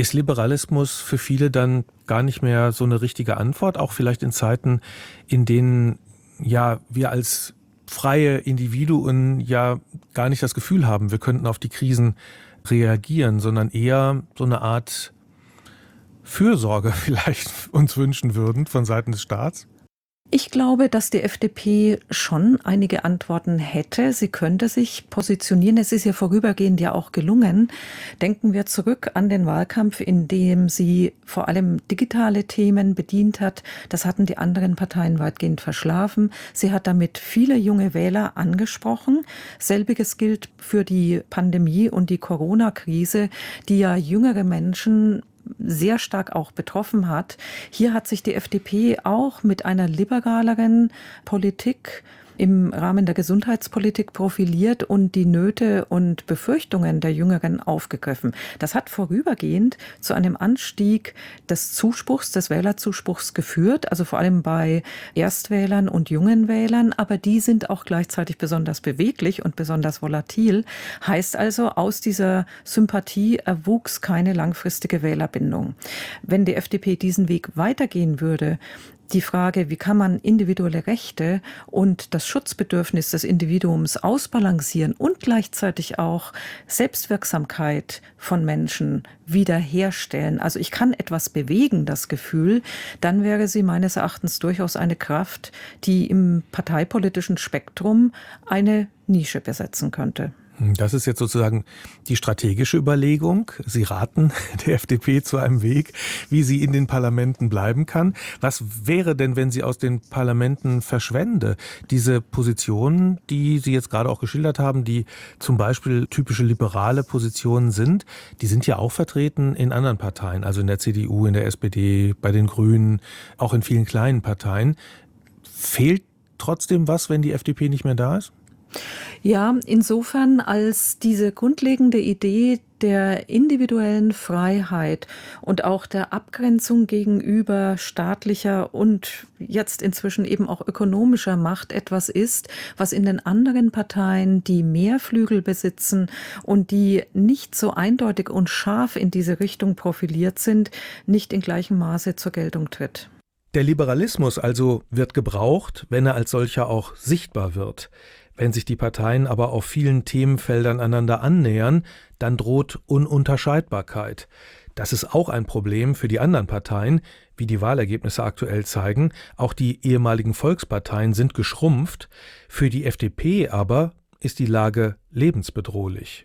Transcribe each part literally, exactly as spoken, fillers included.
Ist Liberalismus für viele dann gar nicht mehr so eine richtige Antwort, auch vielleicht in Zeiten, in denen ja wir als freie Individuen ja gar nicht das Gefühl haben, wir könnten auf die Krisen reagieren, sondern eher so eine Art Fürsorge vielleicht uns wünschen würden von Seiten des Staats? Ich glaube, dass die F D P schon einige Antworten hätte. Sie könnte sich positionieren. Es ist ja vorübergehend ja auch gelungen. Denken wir zurück an den Wahlkampf, in dem sie vor allem digitale Themen bedient hat. Das hatten die anderen Parteien weitgehend verschlafen. Sie hat damit viele junge Wähler angesprochen. Selbiges gilt für die Pandemie und die Corona-Krise, die ja jüngere Menschen sehr stark auch betroffen hat. Hier hat sich die F D P auch mit einer liberaleren Politik im Rahmen der Gesundheitspolitik profiliert und die Nöte und Befürchtungen der Jüngeren aufgegriffen. Das hat vorübergehend zu einem Anstieg des Zuspruchs, des Wählerzuspruchs geführt, also vor allem bei Erstwählern und jungen Wählern, aber die sind auch gleichzeitig besonders beweglich und besonders volatil. Heißt also, aus dieser Sympathie erwuchs keine langfristige Wählerbindung. Wenn die F D P diesen Weg weitergehen würde, die Frage, wie kann man individuelle Rechte und das Schutzbedürfnis des Individuums ausbalancieren und gleichzeitig auch Selbstwirksamkeit von Menschen wiederherstellen. Also ich kann etwas bewegen, das Gefühl, dann wäre sie meines Erachtens durchaus eine Kraft, die im parteipolitischen Spektrum eine Nische besetzen könnte. Das ist jetzt sozusagen die strategische Überlegung. Sie raten der F D P zu einem Weg, wie sie in den Parlamenten bleiben kann. Was wäre denn, wenn sie aus den Parlamenten verschwände? Diese Positionen, die Sie jetzt gerade auch geschildert haben, die zum Beispiel typische liberale Positionen sind, die sind ja auch vertreten in anderen Parteien, also in der C D U, in der S P D, bei den Grünen, auch in vielen kleinen Parteien. Fehlt trotzdem was, wenn die F D P nicht mehr da ist? Ja, insofern als diese grundlegende Idee der individuellen Freiheit und auch der Abgrenzung gegenüber staatlicher und jetzt inzwischen eben auch ökonomischer Macht etwas ist, was in den anderen Parteien, die mehr Flügel besitzen und die nicht so eindeutig und scharf in diese Richtung profiliert sind, nicht in gleichem Maße zur Geltung tritt. Der Liberalismus also wird gebraucht, wenn er als solcher auch sichtbar wird. Wenn sich die Parteien aber auf vielen Themenfeldern einander annähern, dann droht Ununterscheidbarkeit. Das ist auch ein Problem für die anderen Parteien, wie die Wahlergebnisse aktuell zeigen. Auch die ehemaligen Volksparteien sind geschrumpft. Für die F D P aber ist die Lage lebensbedrohlich.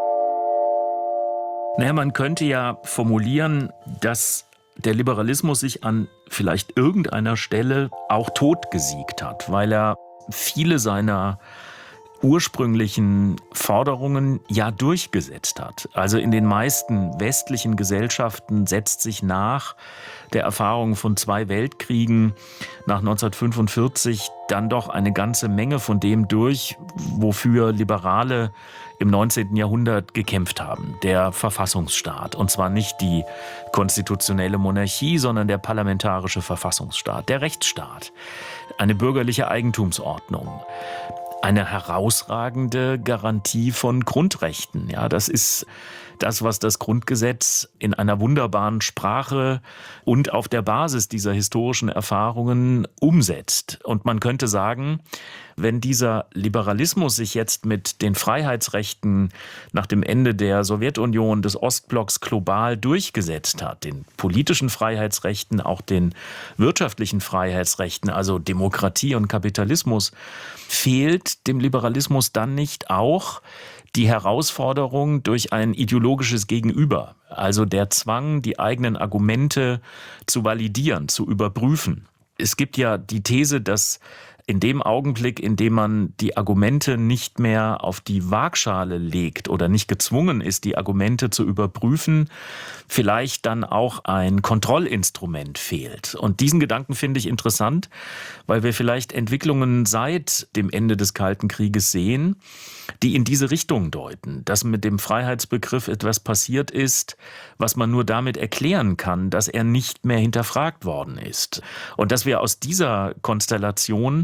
Naja, man könnte ja formulieren, dass der Liberalismus sich an vielleicht irgendeiner Stelle auch totgesiegt hat, weil er viele seiner ursprünglichen Forderungen ja durchgesetzt hat. Also in den meisten westlichen Gesellschaften setzt sich nach der Erfahrung von zwei Weltkriegen nach neunzehnhundertfünfundvierzig dann doch eine ganze Menge von dem durch, wofür Liberale im neunzehnten Jahrhundert gekämpft haben. Der Verfassungsstaat. Und zwar nicht die konstitutionelle Monarchie, sondern der parlamentarische Verfassungsstaat, der Rechtsstaat. Eine bürgerliche Eigentumsordnung. Eine herausragende Garantie von Grundrechten. Ja, das ist das, was das Grundgesetz in einer wunderbaren Sprache und auf der Basis dieser historischen Erfahrungen umsetzt. Und man könnte sagen, wenn dieser Liberalismus sich jetzt mit den Freiheitsrechten nach dem Ende der Sowjetunion, des Ostblocks global durchgesetzt hat, den politischen Freiheitsrechten, auch den wirtschaftlichen Freiheitsrechten, also Demokratie und Kapitalismus, fehlt dem Liberalismus dann nicht auch die Herausforderung durch ein ideologisches Gegenüber, also der Zwang, die eigenen Argumente zu validieren, zu überprüfen. Es gibt ja die These, dass in dem Augenblick, in dem man die Argumente nicht mehr auf die Waagschale legt oder nicht gezwungen ist, die Argumente zu überprüfen, vielleicht dann auch ein Kontrollinstrument fehlt. Und diesen Gedanken finde ich interessant, weil wir vielleicht Entwicklungen seit dem Ende des Kalten Krieges sehen, die in diese Richtung deuten, dass mit dem Freiheitsbegriff etwas passiert ist, was man nur damit erklären kann, dass er nicht mehr hinterfragt worden ist. Und dass wir aus dieser Konstellation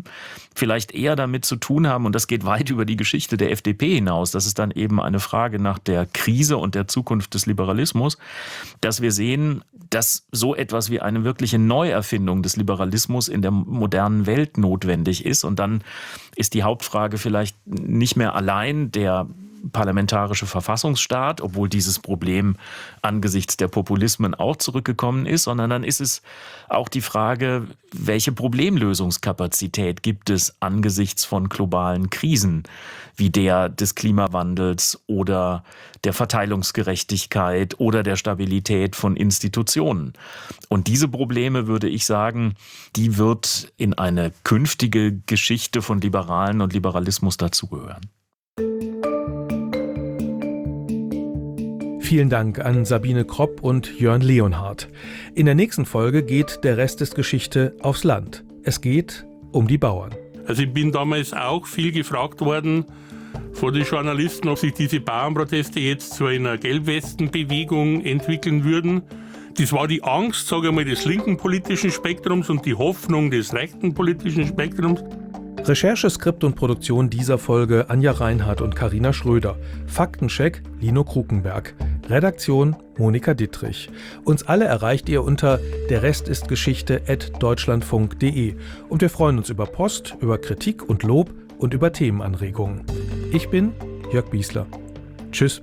vielleicht eher damit zu tun haben, und das geht weit über die Geschichte der F D P hinaus, das ist dann eben eine Frage nach der Krise und der Zukunft des Liberalismus, dass wir sehen, dass so etwas wie eine wirkliche Neuerfindung des Liberalismus in der modernen Welt notwendig ist. Und dann ist die Hauptfrage vielleicht nicht mehr allein der parlamentarische Verfassungsstaat, obwohl dieses Problem angesichts der Populismen auch zurückgekommen ist, sondern dann ist es auch die Frage, welche Problemlösungskapazität gibt es angesichts von globalen Krisen, wie der des Klimawandels oder der Verteilungsgerechtigkeit oder der Stabilität von Institutionen. Und diese Probleme, würde ich sagen, die wird in eine künftige Geschichte von Liberalen und Liberalismus dazugehören. Vielen Dank an Sabine Kropp und Jörn Leonhardt. In der nächsten Folge geht der Rest des Geschichte aufs Land. Es geht um die Bauern. Also ich bin damals auch viel gefragt worden von den Journalisten, ob sich diese Bauernproteste jetzt zu einer Gelbwestenbewegung entwickeln würden. Das war die Angst, sage ich mal, des linken politischen Spektrums und die Hoffnung des rechten politischen Spektrums. Recherche, Skript und Produktion dieser Folge Anja Reinhardt und Carina Schröder. Faktencheck Lino Krukenberg. Redaktion Monika Dittrich. Uns alle erreicht ihr unter der Rest ist Geschichte at deutschlandfunk punkt de. Und wir freuen uns über Post, über Kritik und Lob und über Themenanregungen. Ich bin Jörg Biesler. Tschüss.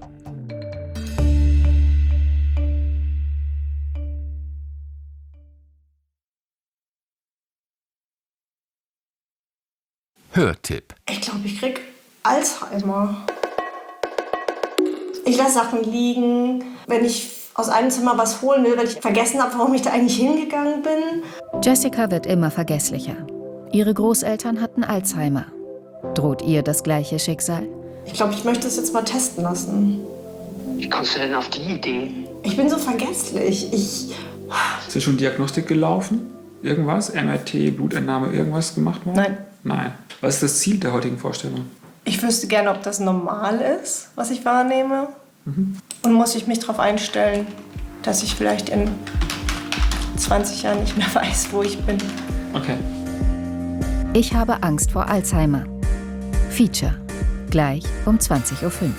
Hörtipp. Ich glaube, ich krieg Alzheimer. Ich lasse Sachen liegen. Wenn ich aus einem Zimmer was holen will, weil ich vergessen habe, warum ich da eigentlich hingegangen bin. Jessica wird immer vergesslicher. Ihre Großeltern hatten Alzheimer. Droht ihr das gleiche Schicksal? Ich glaube, ich möchte es jetzt mal testen lassen. Wie kommst du denn auf die Idee? Ich bin so vergesslich. Ich... Ist ja schon Diagnostik gelaufen? Irgendwas? M R T, Blutentnahme, irgendwas gemacht worden? Nein. Nein. Was ist das Ziel der heutigen Vorstellung? Ich wüsste gerne, ob das normal ist, was ich wahrnehme. Mhm. Und muss ich mich darauf einstellen, dass ich vielleicht in zwanzig Jahren nicht mehr weiß, wo ich bin. Okay. Ich habe Angst vor Alzheimer. Feature. Gleich um zwanzig Uhr fünf.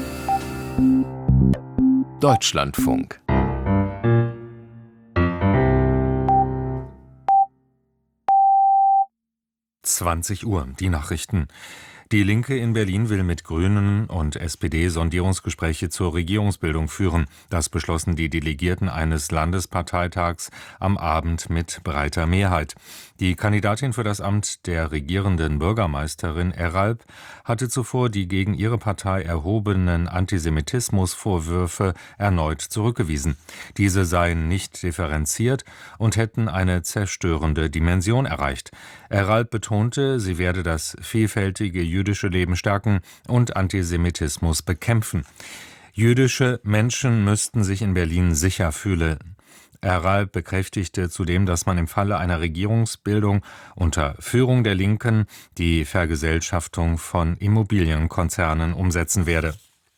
Deutschlandfunk. zwanzig Uhr, die Nachrichten. Die Linke in Berlin will mit Grünen und S P D Sondierungsgespräche zur Regierungsbildung führen. Das beschlossen die Delegierten eines Landesparteitags am Abend mit breiter Mehrheit. Die Kandidatin für das Amt der regierenden Bürgermeisterin Eralp hatte zuvor die gegen ihre Partei erhobenen Antisemitismusvorwürfe erneut zurückgewiesen. Diese seien nicht differenziert und hätten eine zerstörende Dimension erreicht. Eralp betonte, sie werde das vielfältige jüdische Leben stärken und Antisemitismus bekämpfen. Jüdische Menschen müssten sich in Berlin sicher fühlen. Eralp bekräftigte zudem, dass man im Falle einer Regierungsbildung unter Führung der Linken die Vergesellschaftung von Immobilienkonzernen umsetzen werde.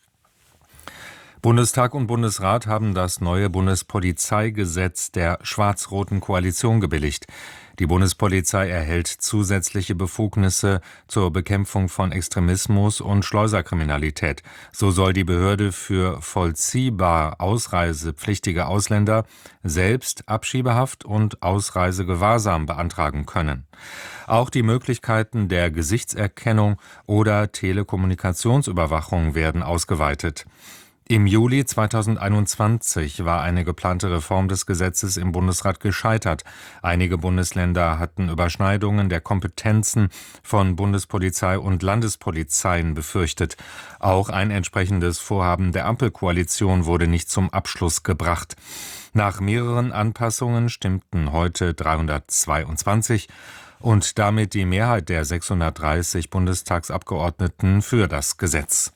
Bundestag und Bundesrat haben das neue Bundespolizeigesetz der schwarz-roten Koalition gebilligt. Die Bundespolizei erhält zusätzliche Befugnisse zur Bekämpfung von Extremismus und Schleuserkriminalität. So soll die Behörde für vollziehbar ausreisepflichtige Ausländer selbst Abschiebehaft und Ausreisegewahrsam beantragen können. Auch die Möglichkeiten der Gesichtserkennung oder Telekommunikationsüberwachung werden ausgeweitet. Im Juli zweitausendeinundzwanzig war eine geplante Reform des Gesetzes im Bundesrat gescheitert. Einige Bundesländer hatten Überschneidungen der Kompetenzen von Bundespolizei und Landespolizeien befürchtet. Auch ein entsprechendes Vorhaben der Ampelkoalition wurde nicht zum Abschluss gebracht. Nach mehreren Anpassungen stimmten heute dreihundertzweiundzwanzig und damit die Mehrheit der sechshundertdreißig Bundestagsabgeordneten für das Gesetz.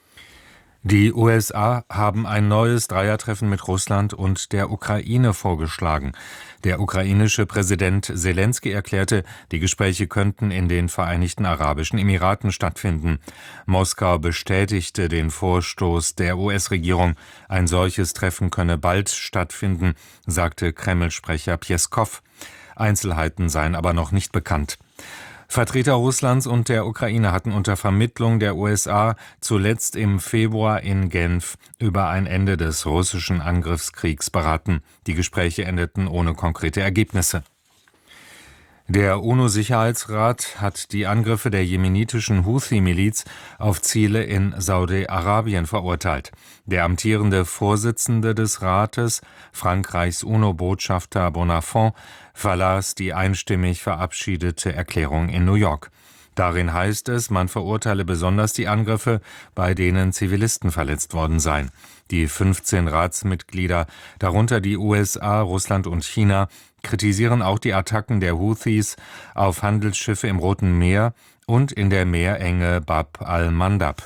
Die U S A haben ein neues Dreiertreffen mit Russland und der Ukraine vorgeschlagen. Der ukrainische Präsident Selenskyj erklärte, die Gespräche könnten in den Vereinigten Arabischen Emiraten stattfinden. Moskau bestätigte den Vorstoß der U S-Regierung. Ein solches Treffen könne bald stattfinden, sagte Kreml-Sprecher Pjeskow. Einzelheiten seien aber noch nicht bekannt. Vertreter Russlands und der Ukraine hatten unter Vermittlung der U S A zuletzt im Februar in Genf über ein Ende des russischen Angriffskriegs beraten. Die Gespräche endeten ohne konkrete Ergebnisse. Der UNO-Sicherheitsrat hat die Angriffe der jemenitischen Houthi-Miliz auf Ziele in Saudi-Arabien verurteilt. Der amtierende Vorsitzende des Rates, Frankreichs UNO-Botschafter Bonnafont, verlas die einstimmig verabschiedete Erklärung in New York. Darin heißt es, man verurteile besonders die Angriffe, bei denen Zivilisten verletzt worden seien. Die fünfzehn Ratsmitglieder, darunter die U S A, Russland und China, kritisieren auch die Attacken der Houthis auf Handelsschiffe im Roten Meer und in der Meerenge Bab al-Mandab.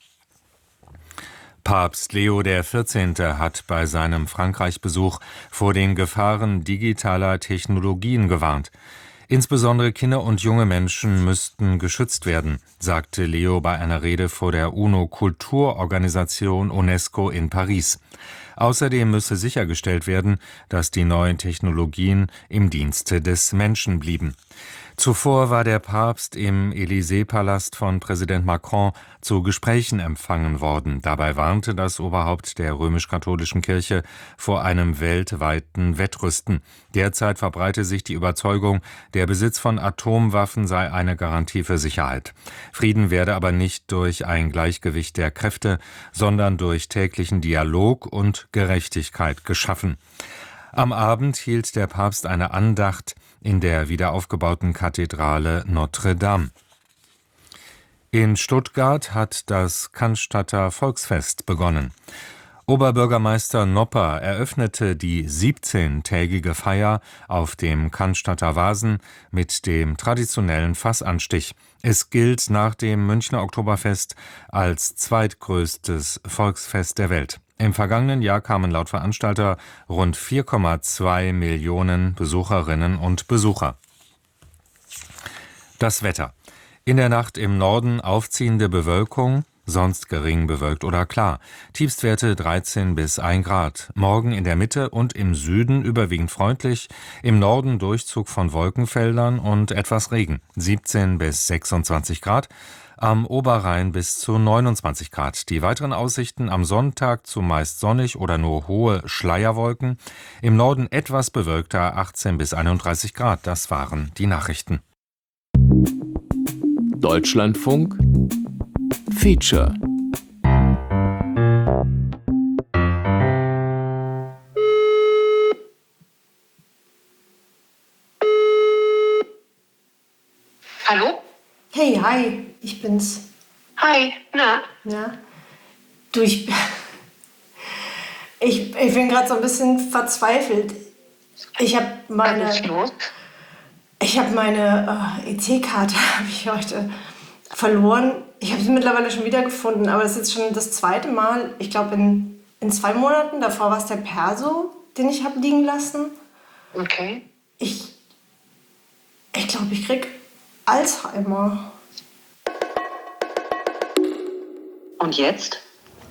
Papst Leo der Vierzehnte hat bei seinem Frankreich-Besuch vor den Gefahren digitaler Technologien gewarnt. Insbesondere Kinder und junge Menschen müssten geschützt werden, sagte Leo bei einer Rede vor der UNO-Kulturorganisation UNESCO in Paris. Außerdem müsse sichergestellt werden, dass die neuen Technologien im Dienste des Menschen blieben. Zuvor war der Papst im Élysée-Palast von Präsident Macron zu Gesprächen empfangen worden. Dabei warnte das Oberhaupt der römisch-katholischen Kirche vor einem weltweiten Wettrüsten. Derzeit verbreite sich die Überzeugung, der Besitz von Atomwaffen sei eine Garantie für Sicherheit. Frieden werde aber nicht durch ein Gleichgewicht der Kräfte, sondern durch täglichen Dialog und Gerechtigkeit geschaffen. Am Abend hielt der Papst eine Andacht in der wiederaufgebauten Kathedrale Notre Dame. In Stuttgart hat das Cannstatter Volksfest begonnen. Oberbürgermeister Nopper eröffnete die siebzehntägige Feier auf dem Cannstatter Wasen mit dem traditionellen Fassanstich. Es gilt nach dem Münchner Oktoberfest als zweitgrößtes Volksfest der Welt. Im vergangenen Jahr kamen laut Veranstalter rund vier Komma zwei Millionen Besucherinnen und Besucher. Das Wetter. In der Nacht im Norden aufziehende Bewölkung, sonst gering bewölkt oder klar. Tiefstwerte dreizehn bis ein Grad. Morgen in der Mitte und im Süden überwiegend freundlich. Im Norden Durchzug von Wolkenfeldern und etwas Regen. siebzehn bis sechsundzwanzig Grad. Am Oberrhein bis zu neunundzwanzig Grad. Die weiteren Aussichten am Sonntag zumeist sonnig oder nur hohe Schleierwolken. Im Norden etwas bewölkter, achtzehn bis einunddreißig Grad. Das waren die Nachrichten. Deutschlandfunk Feature. Hallo? Hey, hi, ich bin's. Hi, na? Ja? Du, ich, ich, ich bin gerade so ein bisschen verzweifelt. Ich habe meine... Was ist los? Ich habe meine äh, E C-Karte habe ich heute verloren. Ich habe sie mittlerweile schon wieder gefunden, aber das ist jetzt schon das zweite Mal. Ich glaube, in, in zwei Monaten. Davor war es der Perso, den ich habe liegen lassen. Okay. Ich, ich glaube, ich krieg Alzheimer. Und jetzt?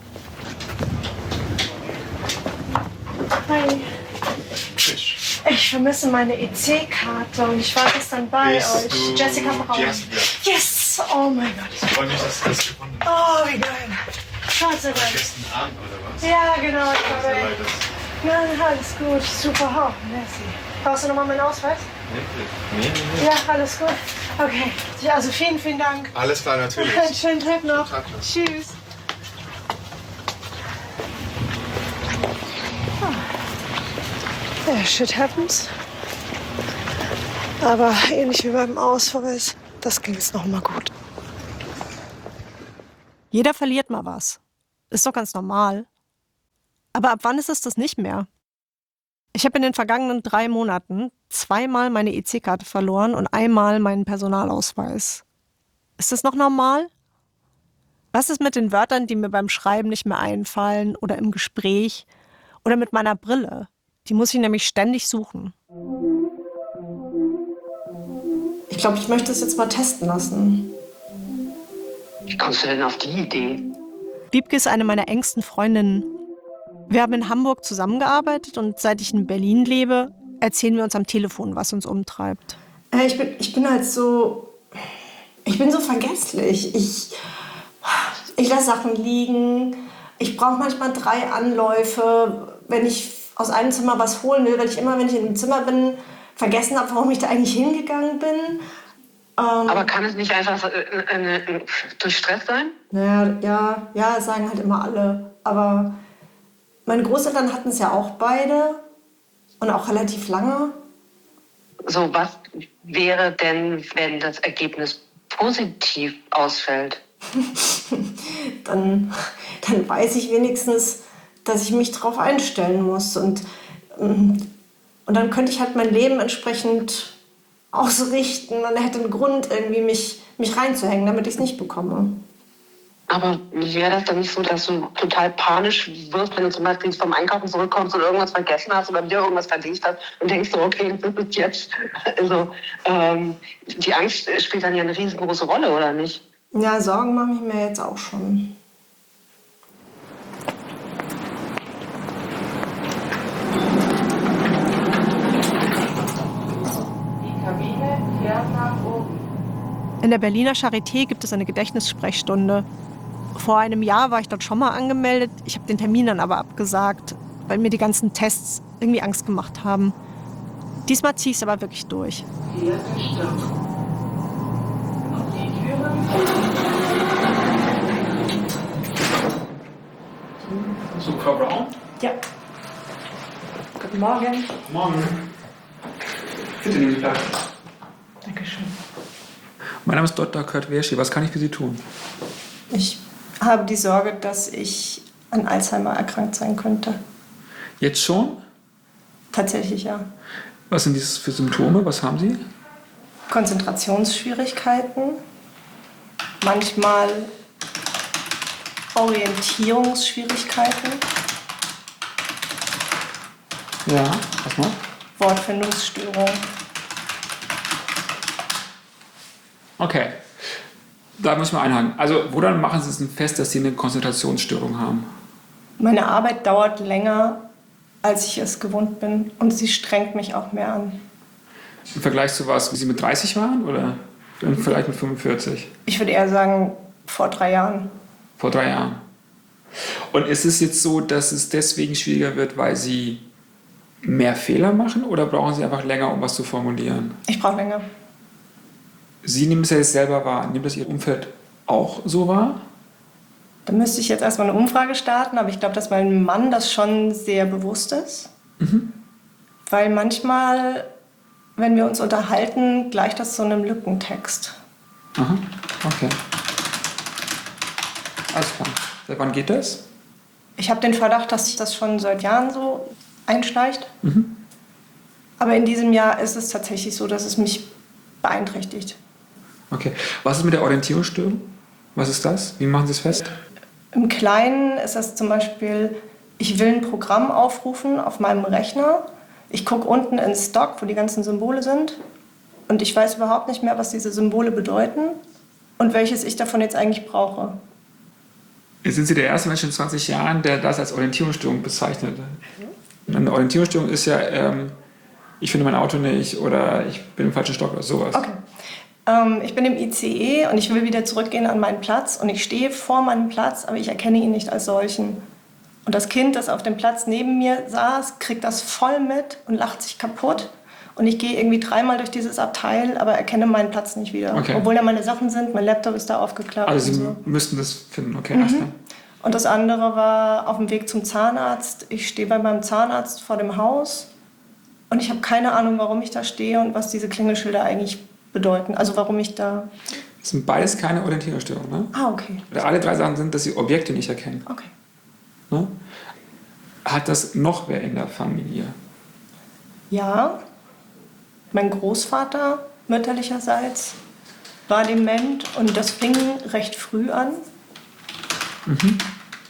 Hi. Ich vermisse meine E C-Karte und ich war gestern bei Bist euch. du Jessica Braun. Jessica? Yes! Oh mein Gott. Ich freue mich, dass du das gefunden hast. Oh, wie geil. Gott sei Dank. Gestern Abend oder was? Ja, genau. Ich war Sehr bei... leid, dass- Nein, alles gut. Super. Oh, merci. Brauchst du nochmal meinen Ausweis? Nee, nee, nee. Ja, alles gut. Okay. Ja, also vielen, vielen Dank. Alles klar, natürlich. Einen schönen Tag noch. Tag noch. Tschüss. Ja, shit happens. Aber ähnlich wie beim Ausweis, das ging jetzt noch mal gut. Jeder verliert mal was. Ist doch ganz normal. Aber ab wann ist es das nicht mehr? Ich habe in den vergangenen drei Monaten zweimal meine E C-Karte verloren und einmal meinen Personalausweis. Ist das noch normal? Was ist mit den Wörtern, die mir beim Schreiben nicht mehr einfallen oder im Gespräch oder mit meiner Brille? Die muss ich nämlich ständig suchen. Ich glaube, ich möchte es jetzt mal testen lassen. Wie kommst du denn auf die Idee? Wiebke ist eine meiner engsten Freundinnen. Wir haben in Hamburg zusammengearbeitet und seit ich in Berlin lebe, erzählen wir uns am Telefon, was uns umtreibt. Äh, ich bin, ich bin halt so ich bin so vergesslich. Ich, ich lasse Sachen liegen. Ich brauche manchmal drei Anläufe, wenn ich aus einem Zimmer was holen will, weil ich immer, wenn ich in dem Zimmer bin, vergessen habe, warum ich da eigentlich hingegangen bin. Ähm, Aber kann es nicht einfach äh, äh, durch Stress sein? Naja, ja, ja, das sagen halt immer alle. Aber meine Großeltern hatten es ja auch beide und auch relativ lange. So, was wäre denn, wenn das Ergebnis positiv ausfällt? dann, dann weiß ich wenigstens, dass ich mich darauf einstellen muss. Und, und dann könnte ich halt mein Leben entsprechend ausrichten und hätte einen Grund, irgendwie mich, mich reinzuhängen, damit ich es nicht bekomme. Aber wäre das dann nicht so, dass du total panisch wirst, wenn du zum Beispiel vom Einkaufen zurückkommst und irgendwas vergessen hast oder wieder irgendwas verdient hast und denkst so, okay, das ist jetzt. Also ähm, die Angst spielt dann ja eine riesengroße Rolle, oder nicht? Ja, Sorgen mache ich mir jetzt auch schon. Die Kabine fährt nach oben. In der Berliner Charité gibt es eine Gedächtnissprechstunde. Vor einem Jahr war ich dort schon mal angemeldet. Ich habe den Termin dann aber abgesagt, weil mir die ganzen Tests irgendwie Angst gemacht haben. Diesmal ziehe ich es aber wirklich durch. Vierte Stock. Und die Türen. So, Frau Braun? Ja. Guten Morgen. Morgen. Bitte nehmen Sie Platz. Dankeschön. Mein Name ist Doktor Kurt Werschi. Was kann ich für Sie tun? Ich habe die Sorge, dass ich an Alzheimer erkrankt sein könnte. Jetzt schon? Tatsächlich, ja. Was sind das für Symptome? Was haben Sie? Konzentrationsschwierigkeiten, manchmal Orientierungsschwierigkeiten, Ja, was noch? Wortfindungsstörung. Okay. Da müssen wir einhaken. Also, woran machen Sie es denn fest, dass Sie eine Konzentrationsstörung haben? Meine Arbeit dauert länger, als ich es gewohnt bin, und sie strengt mich auch mehr an. Im Vergleich zu was, wie Sie mit dreißig waren oder vielleicht mit fünfundvierzig? Ich würde eher sagen, vor drei Jahren. Vor drei Jahren. Und ist es jetzt so, dass es deswegen schwieriger wird, weil Sie mehr Fehler machen oder brauchen Sie einfach länger, um was zu formulieren? Ich brauche länger. Sie nehmen es ja jetzt selber wahr. Nimmt das Ihr Umfeld auch so wahr? Da müsste ich jetzt erstmal eine Umfrage starten, aber ich glaube, dass meinem Mann das schon sehr bewusst ist. Mhm. Weil manchmal, wenn wir uns unterhalten, gleicht das zu einem Lückentext. Aha, okay. Alles klar. Seit wann geht das? Ich habe den Verdacht, dass sich das schon seit Jahren so einschleicht. Mhm. Aber in diesem Jahr ist es tatsächlich so, dass es mich beeinträchtigt. Okay. Was ist mit der Orientierungsstörung? Was ist das? Wie machen Sie es fest? Im Kleinen ist das zum Beispiel, ich will ein Programm aufrufen auf meinem Rechner. Ich gucke unten in Stock, wo die ganzen Symbole sind. Und ich weiß überhaupt nicht mehr, was diese Symbole bedeuten und welches ich davon jetzt eigentlich brauche. Jetzt sind Sie der erste Mensch in zwanzig Jahren, der das als Orientierungsstörung bezeichnet. Eine Orientierungsstörung ist ja, ähm, ich finde mein Auto nicht oder ich bin im falschen Stock oder sowas. Okay. Ähm, ich bin im I C E und ich will wieder zurückgehen an meinen Platz und ich stehe vor meinem Platz, aber ich erkenne ihn nicht als solchen. Und das Kind, das auf dem Platz neben mir saß, kriegt das voll mit und lacht sich kaputt. Und ich gehe irgendwie dreimal durch dieses Abteil, aber erkenne meinen Platz nicht wieder. Okay. Obwohl da meine Sachen sind, mein Laptop ist da aufgeklappt. Also Sie und so. müssten das finden, okay. Mhm. Alles klar. Und das andere war auf dem Weg zum Zahnarzt. Ich stehe bei meinem Zahnarzt vor dem Haus und ich habe keine Ahnung, warum ich da stehe und was diese Klingelschilder eigentlich bedeuten. Also warum ich da... Das sind beides keine Orientierungsstörungen, ne? Ah, okay. Oder alle drei Sachen sind, dass Sie Objekte nicht erkennen. Okay. Ne? Hat das noch wer in der Familie? Ja, mein Großvater mütterlicherseits war dement und das fing recht früh an. Mhm.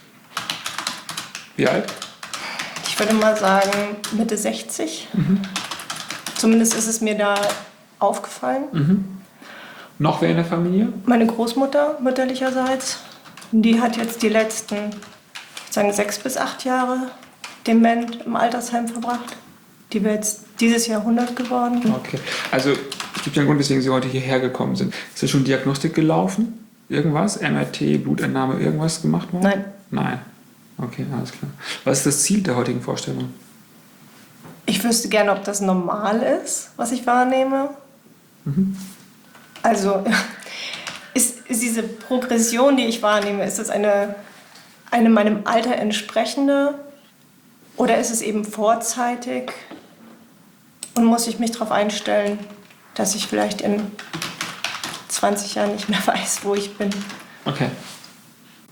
Wie alt? Ich würde mal sagen Mitte sechzig. Mhm. Zumindest ist es mir da aufgefallen. Mhm. Noch wer in der Familie? Meine Großmutter mütterlicherseits, die hat jetzt die letzten, ich würde sagen, sechs bis acht Jahre dement im Altersheim verbracht. Die wäre jetzt dieses Jahr hundert geworden. Okay, also ich gibt ja einen Grund, weswegen Sie heute hierher gekommen sind. Ist ja schon Diagnostik gelaufen? Irgendwas? M R T, Blutentnahme, irgendwas gemacht worden? Nein. Nein. Okay, alles klar. Was ist das Ziel der heutigen Vorstellung? Ich wüsste gerne, ob das normal ist, was ich wahrnehme. Mhm. Also ist, ist diese Progression, die ich wahrnehme, ist das eine, eine meinem Alter entsprechende oder ist es eben vorzeitig? Und muss ich mich darauf einstellen, dass ich vielleicht in zwanzig Jahren nicht mehr weiß, wo ich bin? Okay.